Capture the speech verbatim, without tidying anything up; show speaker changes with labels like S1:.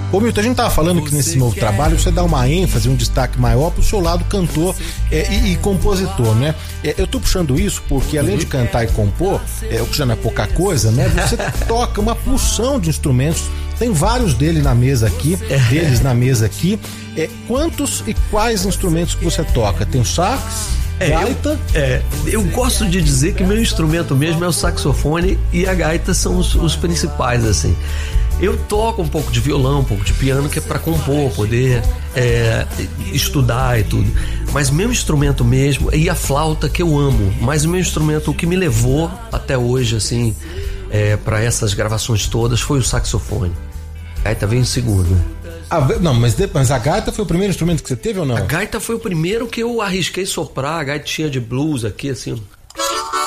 S1: Ô Milton, a gente tava falando que nesse novo trabalho você dá uma ênfase, um destaque maior pro seu lado cantor é, e, e compositor, né? É, eu tô puxando isso porque além de cantar e compor, é, o que já não é pouca coisa, né? Você toca uma porção de instrumentos, tem vários dele na mesa aqui, deles na mesa aqui. É, quantos e quais instrumentos que você toca? Tem o sax?
S2: É, gaita? Eu, é, eu gosto de dizer que meu instrumento mesmo é o saxofone e a gaita são os, os principais, assim. Eu toco um pouco de violão, um pouco de piano, que é para compor, poder é, estudar e tudo. Mas meu instrumento mesmo, e a flauta que eu amo, mas o meu instrumento, o que me levou até hoje, assim, é, para essas gravações todas, foi o saxofone. A gaita veio em segundo, né?
S1: Ah, não, mas, mas a gaita foi o primeiro instrumento que você teve ou não?
S2: A gaita foi o primeiro que eu arrisquei soprar, a gaitinha de blues aqui, assim,